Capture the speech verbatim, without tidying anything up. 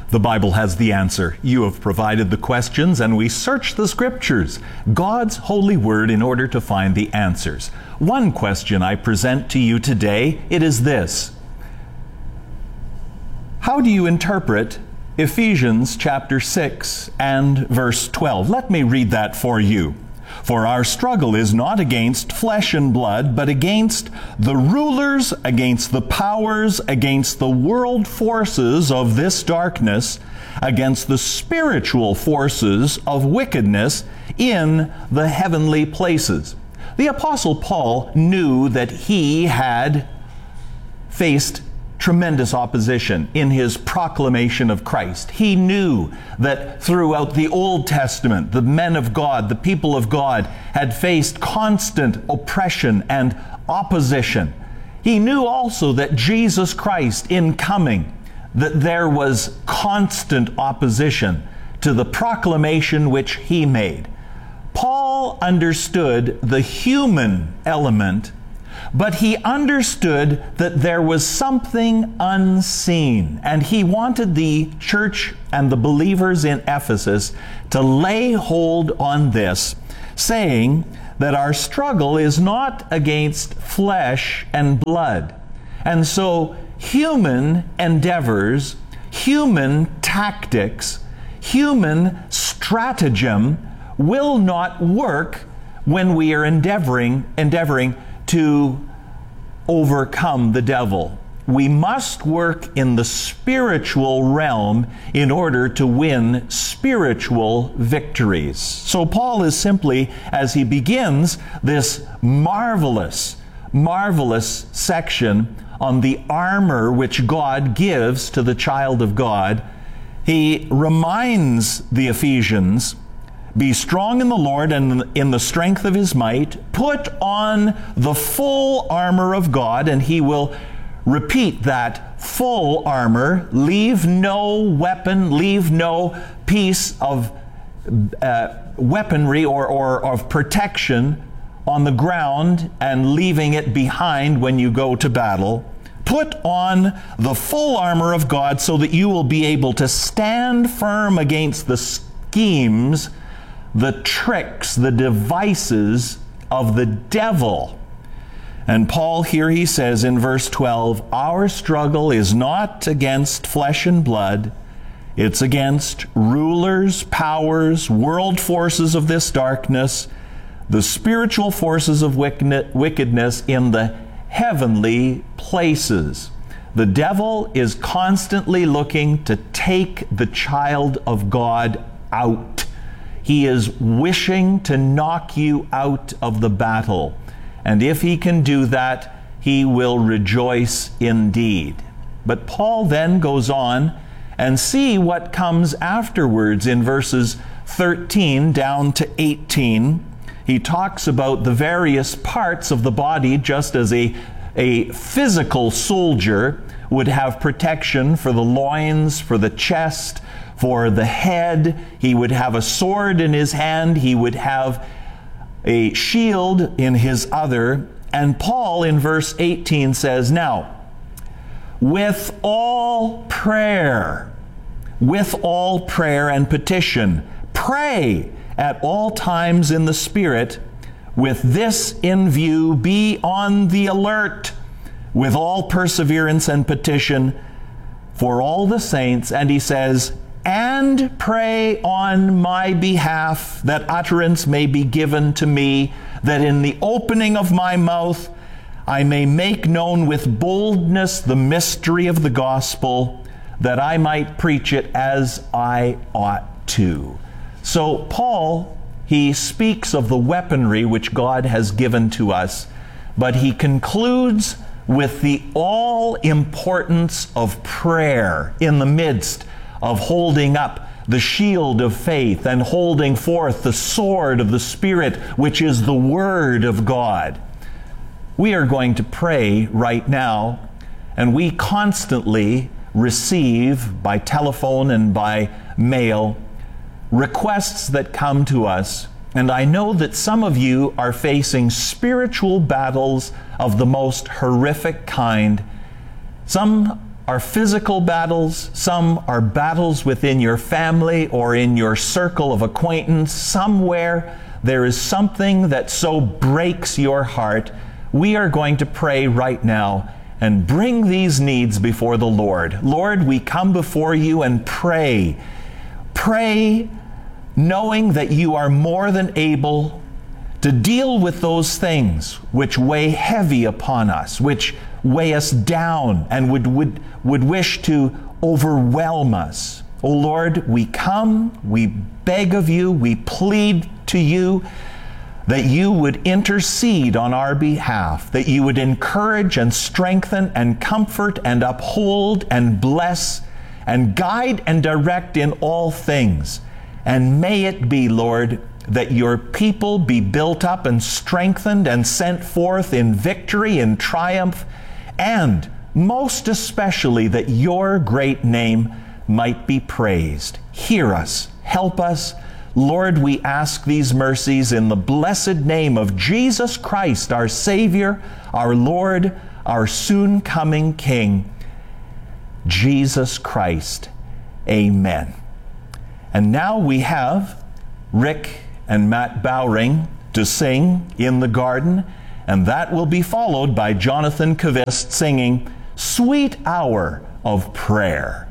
The Bible has the answer. You have provided the questions, and we search the Scriptures, God's holy word, in order to find the answers. One question I present to you today, it is this: how do you interpret Ephesians chapter six and verse twelve? Let me read that for you. For our struggle is not against flesh and blood, but against the rulers, against the powers, against the world forces of this darkness, against the spiritual forces of wickedness in the heavenly places. The Apostle Paul knew that he had faced tremendous opposition in his proclamation of Christ. He knew that throughout the Old Testament, the men of God, the people of God, had faced constant oppression and opposition. He knew also that Jesus Christ, in coming, that there was constant opposition to the proclamation which he made. Paul understood the human element, but he understood that there was something unseen, and he wanted the church and the believers in Ephesus to lay hold on this, saying that our struggle is not against flesh and blood. And so human endeavors, human tactics, human stratagem will not work when we are endeavoring, endeavoring to overcome the devil. We must work in the spiritual realm in order to win spiritual victories. So Paul is simply, as he begins this marvelous, marvelous section on the armor which God gives to the child of God, he reminds the Ephesians, be strong in the Lord and in the strength of His might. Put on the full armor of God, and he will repeat that full armor. Leave no weapon, leave no piece of uh, weaponry or, or of protection on the ground and leaving it behind when you go to battle. Put on the full armor of God so that you will be able to stand firm against the schemes, the tricks, the devices of the devil. And Paul here, he says in verse twelve, our struggle is not against flesh and blood. It's against rulers, powers, world forces of this darkness, the spiritual forces of wickedness in the heavenly places. The devil is constantly looking to take the child of God out. He is wishing to knock you out of the battle. And if he can do that, he will rejoice indeed. But Paul then goes on and see what comes afterwards in verses thirteen down to eighteen. He talks about the various parts of the body, just as a, a physical soldier would have protection for the loins, for the chest, for the head. He would have a sword in his hand. He would have a shield in his other. And Paul in verse eighteen says, now, with all prayer, with all prayer and petition, pray at all times in the Spirit. With this in view, be on the alert with all perseverance and petition for all the saints. And he says, and pray on my behalf, that utterance may be given to me, that in the opening of my mouth I may make known with boldness the mystery of the gospel, that I might preach it as I ought to. So Paul, he speaks of the weaponry which God has given to us, but he concludes with the all-importance of prayer in the midst of holding up the shield of faith and holding forth the sword of the Spirit, which is the Word of God. We are going to pray right now, and we constantly receive by telephone and by mail requests that come to us. And I know that some of you are facing spiritual battles of the most horrific kind. Some are physical battles. Some are battles within your family or in your circle of acquaintance. Somewhere there is something that so breaks your heart. We are going to pray right now and bring these needs before the Lord. Lord, we come before you and pray. Pray knowing that you are more than able to deal with those things which weigh heavy upon us, which weigh us down and would, would, would wish to overwhelm us. O Lord, we come, we beg of you, we plead to you that you would intercede on our behalf, that you would encourage and strengthen and comfort and uphold and bless and guide and direct in all things. And may it be, Lord, that your people be built up and strengthened and sent forth in victory and triumph, and most especially that your great name might be praised. Hear us, help us. Lord, we ask these mercies in the blessed name of Jesus Christ, our Savior, our Lord, our soon-coming King, Jesus Christ. Amen. And now we have Rick and Matt Bowring to sing In the Garden, and that will be followed by Jonathan Kvist singing Sweet Hour of Prayer.